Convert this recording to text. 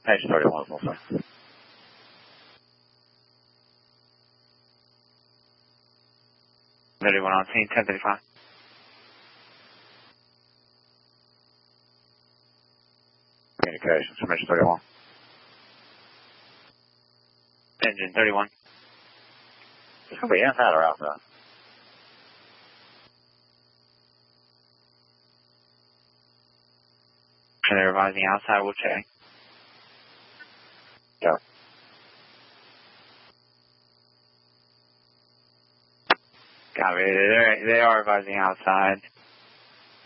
Edge 31 is also. Everyone on scene, 1035. Communications from Edge 31. Engine 31. Is somebody inside or outside? And they're revising outside, we'll check. Yeah. Copy. They are revising outside.